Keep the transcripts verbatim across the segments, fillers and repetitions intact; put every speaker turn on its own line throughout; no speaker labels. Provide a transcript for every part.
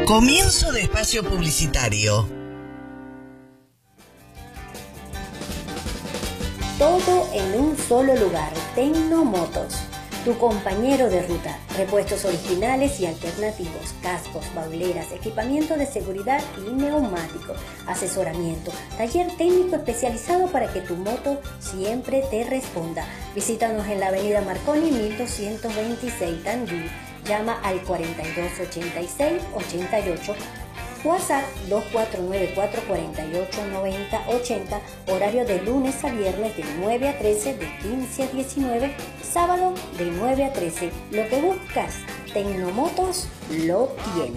Comienzo de espacio publicitario.
Todo en un solo lugar. Tecnomotos, tu compañero de ruta. Repuestos originales y alternativos, cascos, bauleras, equipamiento de seguridad y neumáticos, asesoramiento, taller técnico especializado para que tu moto siempre te responda. Visítanos en la avenida Marconi mil doscientos veintiséis, Tandil. Llama al cuarenta y dos ochenta y seis ochenta y ocho. WhatsApp dos cuatro nueve cuatro cuatro ocho nueve cero ochenta, horario de lunes a viernes de nueve a trece, de quince a diecinueve, sábado de nueve a trece. Lo que buscas, Tecnomotos lo tiene.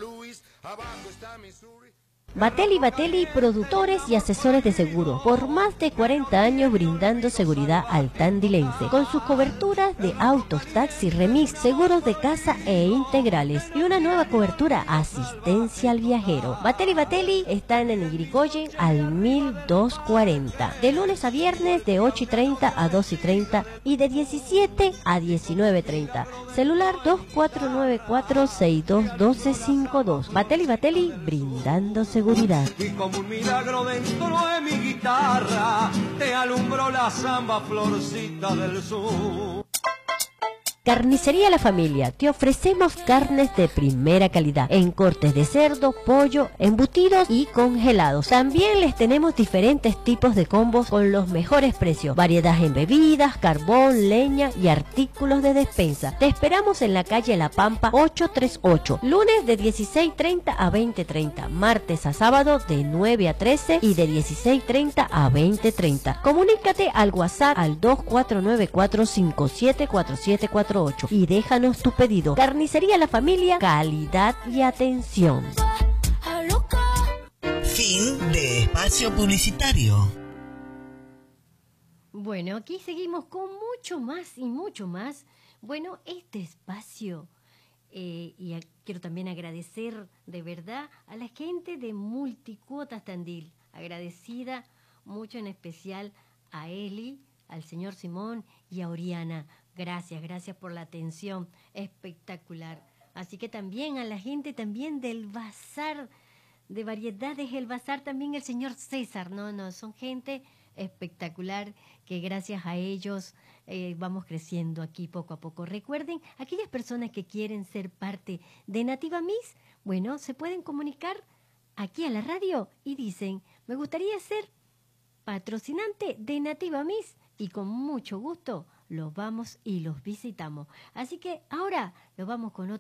Batelli Batelli, productores y asesores de seguro, por más de cuarenta años brindando seguridad al tandilense, con sus coberturas de autos, taxi, remis, seguros de casa e integrales, y una nueva cobertura, asistencia al viajero. Batelli Batelli están en Irigoyen al mil doscientos cuarenta, de lunes a viernes de ocho y treinta a dos y treinta y de diecisiete a diecinueve y treinta. Celular dos cuatro nueve cuatro seis dos uno dos cinco dos. Batelli Batelli, brindando seguridad.
Y como un milagro dentro de mi guitarra te alumbró la samba florcita del sur.
Carnicería La Familia, te ofrecemos carnes de primera calidad en cortes de cerdo, pollo, embutidos y congelados. También les tenemos diferentes tipos de combos con los mejores precios, variedad en bebidas, carbón, leña y artículos de despensa. Te esperamos en la calle La Pampa ochocientos treinta y ocho, lunes de dieciséis treinta a veinte treinta, martes a sábado de nueve a trece y de dieciséis treinta a veinte treinta. Comunícate al WhatsApp al dos cuatro nueve cuatro cinco siete cuatro siete cuatro y déjanos tu pedido. Carnicería La Familia, calidad y atención.
Fin de espacio publicitario.
Bueno, aquí seguimos con mucho más y mucho más. Bueno, este espacio, eh, y a, quiero también agradecer de verdad a la gente de Multicuotas Tandil. Agradecida mucho en especial a Eli, al señor Simón y a Oriana. Gracias, gracias por la atención espectacular. Así que también a la gente también del Bazar de Variedades, el Bazar, también el señor César. No, no, son gente espectacular que gracias a ellos eh, vamos creciendo aquí poco a poco. Recuerden, aquellas personas que quieren ser parte de Nativa Miss, bueno, se pueden comunicar aquí a la radio y dicen, me gustaría ser patrocinante de Nativa Miss, y con mucho gusto los vamos y los visitamos. Así que ahora los vamos con otro.